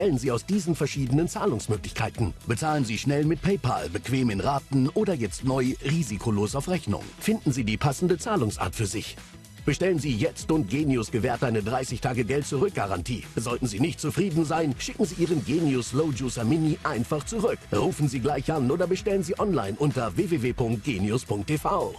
Wählen Sie aus diesen verschiedenen Zahlungsmöglichkeiten. Bezahlen Sie schnell mit PayPal, bequem in Raten oder jetzt neu risikolos auf Rechnung. Finden Sie die passende Zahlungsart für sich. Bestellen Sie jetzt und Genius gewährt eine 30-Tage-Geld-Zurück-Garantie. Sollten Sie nicht zufrieden sein, schicken Sie Ihren Genius Slow Juicer Mini einfach zurück. Rufen Sie gleich an oder bestellen Sie online unter www.genius.tv.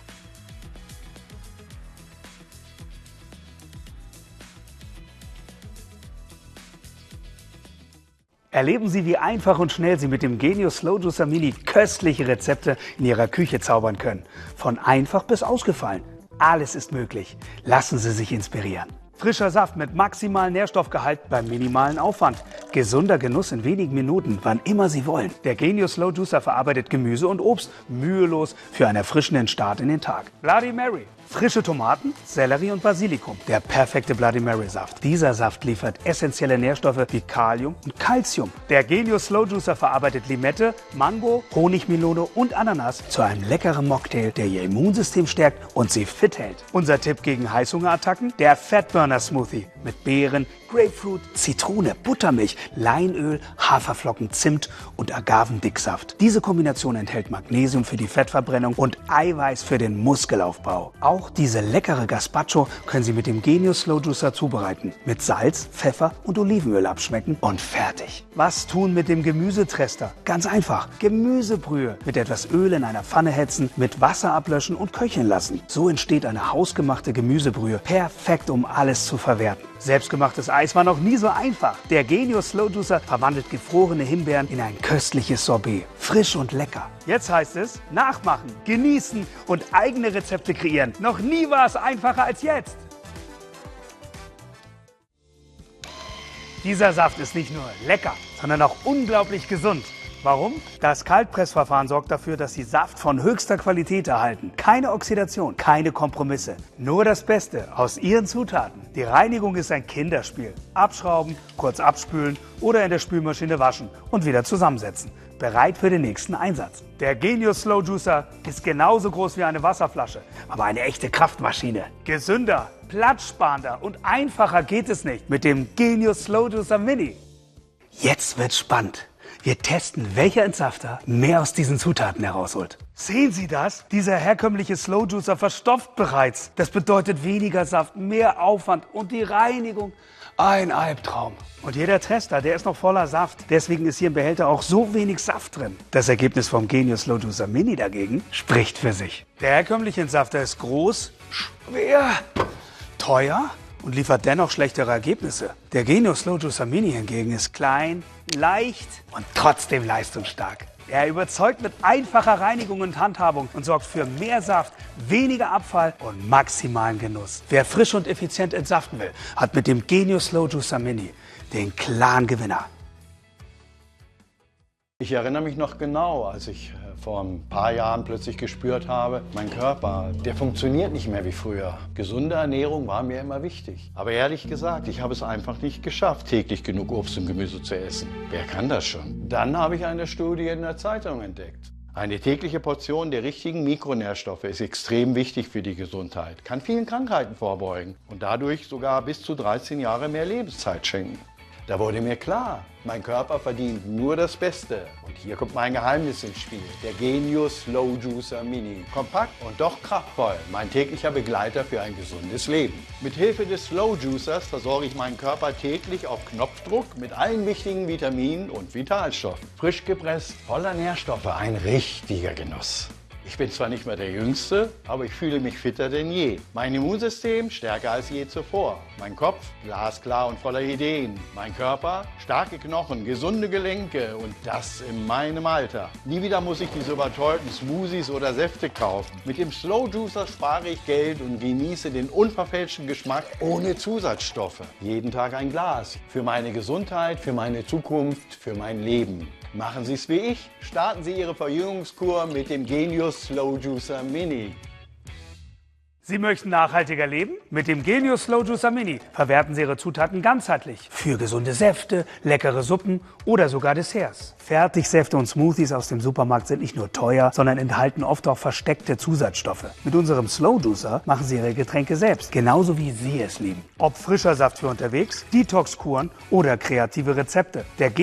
Erleben Sie, wie einfach und schnell Sie mit dem Genius Slow Juicer Mini köstliche Rezepte in Ihrer Küche zaubern können. Von einfach bis ausgefallen. Alles ist möglich. Lassen Sie sich inspirieren. Frischer Saft mit maximalem Nährstoffgehalt beim minimalen Aufwand. Gesunder Genuss in wenigen Minuten, wann immer Sie wollen. Der Genius Slow Juicer verarbeitet Gemüse und Obst mühelos für einen erfrischenden Start in den Tag. Bloody Mary. Frische Tomaten, Sellerie und Basilikum. Der perfekte Bloody Mary Saft. Dieser Saft liefert essentielle Nährstoffe wie Kalium und Calcium. Der Genius Slow Juicer verarbeitet Limette, Mango, Honigmelone und Ananas zu einem leckeren Mocktail, der Ihr Immunsystem stärkt und Sie fit hält. Unser Tipp gegen Heißhungerattacken? Der Fatburner Smoothie mit Beeren, Grapefruit, Zitrone, Buttermilch, Leinöl, Haferflocken, Zimt und Agavendicksaft. Diese Kombination enthält Magnesium für die Fettverbrennung und Eiweiß für den Muskelaufbau. Auch diese leckere Gazpacho können Sie mit dem Genius Slow Juicer zubereiten. Mit Salz, Pfeffer und Olivenöl abschmecken und fertig. Was tun mit dem Gemüsetrester? Ganz einfach. Gemüsebrühe mit etwas Öl in einer Pfanne hetzen, mit Wasser ablöschen und köcheln lassen. So entsteht eine hausgemachte Gemüsebrühe. Perfekt, um alles zu verwerten. Selbstgemachtes Eis war noch nie so einfach. Der Genius Slow Juicer verwandelt gefrorene Himbeeren in ein köstliches Sorbet. Frisch und lecker. Jetzt heißt es nachmachen, genießen und eigene Rezepte kreieren. Noch nie war es einfacher als jetzt. Dieser Saft ist nicht nur lecker, sondern auch unglaublich gesund. Warum? Das Kaltpressverfahren sorgt dafür, dass Sie Saft von höchster Qualität erhalten. Keine Oxidation, keine Kompromisse. Nur das Beste aus Ihren Zutaten. Die Reinigung ist ein Kinderspiel. Abschrauben, kurz abspülen oder in der Spülmaschine waschen und wieder zusammensetzen. Bereit für den nächsten Einsatz. Der Genius Slow Juicer ist genauso groß wie eine Wasserflasche, aber eine echte Kraftmaschine. Gesünder, platzsparender und einfacher geht es nicht mit dem Genius Slow Juicer Mini. Jetzt wird's spannend. Wir testen, welcher Entsafter mehr aus diesen Zutaten herausholt. Sehen Sie das? Dieser herkömmliche Slow Juicer verstopft bereits. Das bedeutet weniger Saft, mehr Aufwand und die Reinigung. Ein Albtraum. Und jeder Tester, der ist noch voller Saft. Deswegen ist hier im Behälter auch so wenig Saft drin. Das Ergebnis vom Genius Slow Juicer Mini dagegen spricht für sich. Der herkömmliche Entsafter ist groß, schwer, teuer und liefert dennoch schlechtere Ergebnisse. Der Genius Slow Juicer Mini hingegen ist klein, leicht und trotzdem leistungsstark. Er überzeugt mit einfacher Reinigung und Handhabung und sorgt für mehr Saft, weniger Abfall und maximalen Genuss. Wer frisch und effizient entsaften will, hat mit dem Genius Slow Juicer Mini den klaren Gewinner. Ich erinnere mich noch genau, als ich vor ein paar Jahren plötzlich gespürt habe, mein Körper, der funktioniert nicht mehr wie früher. Gesunde Ernährung war mir immer wichtig. Aber ehrlich gesagt, ich habe es einfach nicht geschafft, täglich genug Obst und Gemüse zu essen. Wer kann das schon? Dann habe ich eine Studie in der Zeitung entdeckt. Eine tägliche Portion der richtigen Mikronährstoffe ist extrem wichtig für die Gesundheit, kann vielen Krankheiten vorbeugen und dadurch sogar bis zu 13 Jahre mehr Lebenszeit schenken. Da wurde mir klar, mein Körper verdient nur das Beste. Und hier kommt mein Geheimnis ins Spiel. Der Genius Slow Juicer Mini. Kompakt und doch kraftvoll. Mein täglicher Begleiter für ein gesundes Leben. Mit Hilfe des Slow Juicers versorge ich meinen Körper täglich auf Knopfdruck mit allen wichtigen Vitaminen und Vitalstoffen. Frisch gepresst, voller Nährstoffe. Ein richtiger Genuss. Ich bin zwar nicht mehr der Jüngste, aber ich fühle mich fitter denn je. Mein Immunsystem stärker als je zuvor. Mein Kopf glasklar und voller Ideen. Mein Körper starke Knochen, gesunde Gelenke und das in meinem Alter. Nie wieder muss ich diese überteuerten Smoothies oder Säfte kaufen. Mit dem Slow Juicer spare ich Geld und genieße den unverfälschten Geschmack ohne Zusatzstoffe. Jeden Tag ein Glas. Für meine Gesundheit, für meine Zukunft, für mein Leben. Machen Sie es wie ich. Starten Sie Ihre Verjüngungskur mit dem Genius Slow Juicer Mini. Sie möchten nachhaltiger leben? Mit dem Genius Slow Juicer Mini verwerten Sie Ihre Zutaten ganzheitlich. Für gesunde Säfte, leckere Suppen oder sogar Desserts. Fertigsäfte und Smoothies aus dem Supermarkt sind nicht nur teuer, sondern enthalten oft auch versteckte Zusatzstoffe. Mit unserem Slow Juicer machen Sie Ihre Getränke selbst, genauso wie Sie es lieben. Ob frischer Saft für unterwegs, Detox-Kuren oder kreative Rezepte. Der